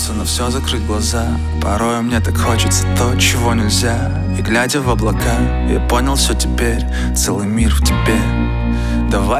хочется на все закрыть глаза. Порой мне так хочется то, чего нельзя. И глядя в облака, я понял все теперь, целый мир в тебе. Давай